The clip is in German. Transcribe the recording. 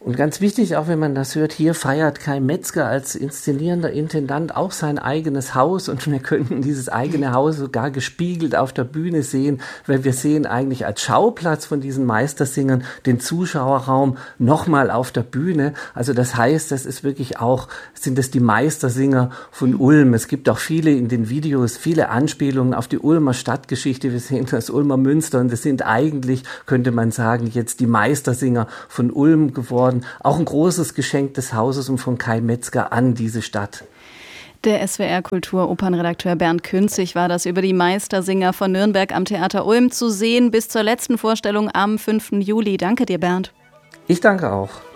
Und ganz wichtig, auch wenn man das hört, hier feiert Kai Metzger als inszenierender Intendant auch sein eigenes Haus und wir könnten dieses eigene Haus sogar gespiegelt auf der Bühne sehen, weil wir sehen eigentlich als Schauplatz von diesen Meistersingern den Zuschauerraum nochmal auf der Bühne. Also das heißt, das ist wirklich auch, sind es die Meistersinger von Ulm. Es gibt auch viele in den Videos, viele Anspielungen auf die Ulmer Stadtgeschichte. Wir sehen das Ulmer Münster und das sind eigentlich, könnte man sagen, jetzt die Meistersinger von Ulm geworden. Auch ein großes Geschenk des Hauses und von Kai Metzger an diese Stadt. Der SWR-Kultur-Opernredakteur Bernd Künzig war das über die Meistersinger von Nürnberg am Theater Ulm zu sehen bis zur letzten Vorstellung am 5. Juli. Danke dir, Bernd. Ich danke auch.